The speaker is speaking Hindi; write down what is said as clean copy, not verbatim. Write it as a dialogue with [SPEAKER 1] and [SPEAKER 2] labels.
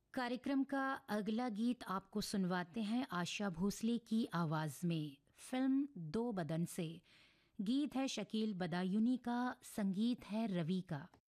[SPEAKER 1] कार्यक्रम का अगला गीत आपको सुनवाते हैं आशा भोसले की आवाज़ में, फिल्म दो बदन से। गीत है शकील बदायूनी का, संगीत है रवि का।